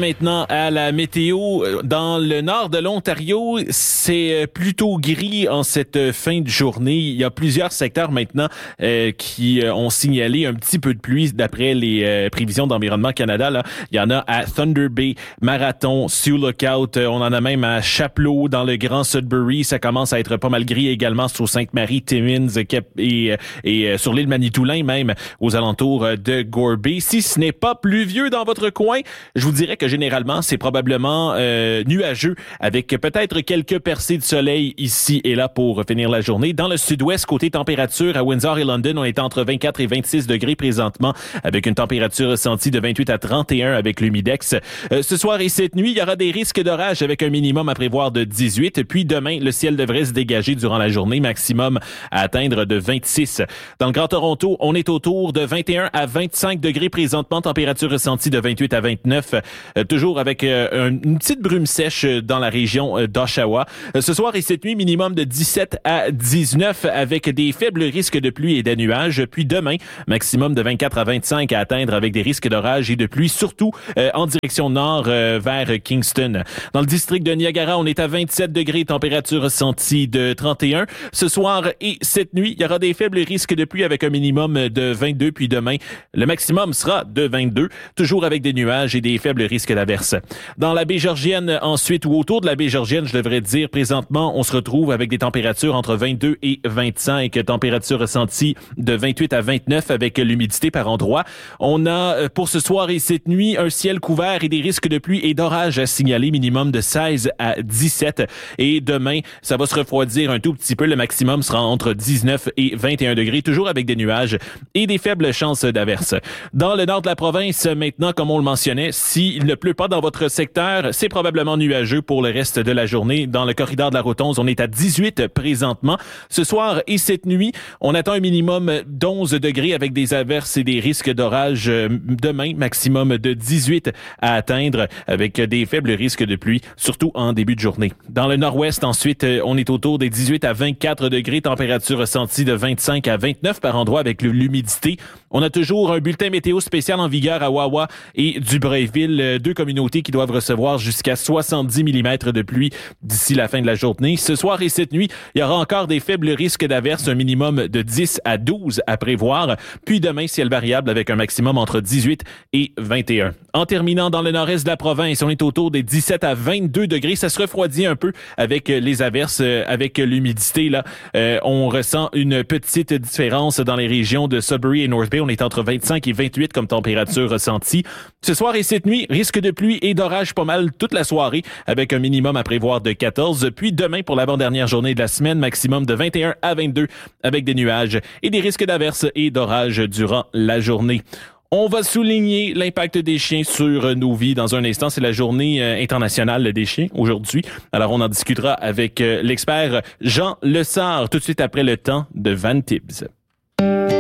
maintenant à la météo. Dans le nord de l'Ontario, c'est plutôt gris en cette fin de journée. Il y a plusieurs secteurs maintenant qui ont signalé un petit peu de pluie d'après les prévisions d'Environnement Canada. Là. Il y en a à Thunder Bay, Marathon, Sioux Lookout. On en a même à Chapleau, dans le Grand Sudbury. Ça commence à être pas mal gris également sur Sainte-Marie, Timmins et sur l'île Manitoulin même, aux alentours de Gore Bay. Si ce n'est pas pluvieux dans votre coin, je vous dirais que généralement, c'est probablement nuageux avec peut-être quelques percées de soleil ici et là pour finir la journée. Dans le sud-ouest, côté température, à Windsor et London, on est entre 24 et 26 degrés présentement avec une température ressentie de 28 à 31 avec l'humidex. Ce soir et cette nuit, il y aura des risques d'orage avec un minimum à prévoir de 18. Puis demain, le ciel devrait se dégager durant la journée, maximum à atteindre de 26. Dans le Grand Toronto, on est autour de 21 à 25 degrés présentement, température ressentie de 28 à 29. Toujours avec une petite brume sèche dans la région d'Oshawa. Ce soir et cette nuit, minimum de 17 à 19 avec des faibles risques de pluie et de nuages. Puis demain, maximum de 24 à 25 à atteindre avec des risques d'orage et de pluie, surtout en direction nord vers Kingston. Dans le district de Niagara, on est à 27 degrés, température ressentie de 31. Ce soir et cette nuit, il y aura des faibles risques de pluie avec un minimum de 22. Puis demain, le maximum sera de 22, toujours avec des nuages et des faibles risques d'averses. Dans la baie Georgienne, ensuite, ou autour de la baie Georgienne, je devrais dire, présentement, on se retrouve avec des températures entre 22 et 25, température ressentie de 28 à 29 avec l'humidité par endroits. On a, pour ce soir et cette nuit, un ciel couvert et des risques de pluie et d'orage à signaler, minimum de 16 à 17. Et demain, ça va se refroidir un tout petit peu. Le maximum sera entre 19 et 21 degrés, toujours avec des nuages et des faibles chances d'averses. Dans le nord de la province, maintenant, comme on le mentionnait, s'il ne pleut pas dans votre secteur, c'est probablement nuageux pour le reste de la journée. Dans le corridor de la Rotonde, on est à 18 présentement. Ce soir et cette nuit, on attend un minimum d'11 degrés avec des averses et des risques d'orage. Demain, maximum de 18 à atteindre avec des faibles risques de pluie, surtout en début de journée. Dans le nord-ouest, ensuite, on est autour des 18 à 24 degrés, température ressentie de 25 à 29 par endroit avec l'humidité. On a toujours un bulletin météo spécial en vigueur à Wawa et Dubreuilville, deux communautés qui doivent recevoir jusqu'à 70 mm de pluie d'ici la fin de la journée. Ce soir et cette nuit, il y aura encore des faibles risques d'averses, un minimum de 10 à 12 à prévoir. Puis demain, ciel variable avec un maximum entre 18 et 21. En terminant dans le nord-est de la province, on est autour des 17 à 22 degrés. Ça se refroidit un peu avec les averses, avec l'humidité. Là, on ressent une petite différence dans les régions de Sudbury et North Bay. On est entre 25 et 28 comme température ressentie. Ce soir et cette nuit, risque de pluie et d'orage pas mal toute la soirée avec un minimum à prévoir de 14. Puis demain, pour l'avant-dernière journée de la semaine, maximum de 21 à 22 avec des nuages et des risques d'averses et d'orage durant la journée. On va souligner l'impact des chiens sur nos vies dans un instant. C'est la journée internationale des chiens aujourd'hui. Alors, on en discutera avec l'expert Jean Lessard tout de suite après le temps de Van Tibbs.